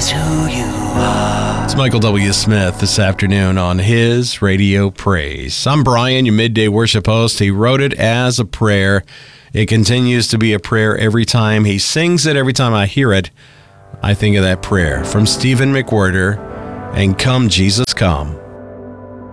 is who you are. It's Michael W. Smith this afternoon on his Radio Praise. I'm Brian, your midday worship host. He wrote it as a prayer. It continues to be a prayer every time he sings it. Every time I hear it, I think of that prayer from Stephen McWhirter, and Come Jesus Come.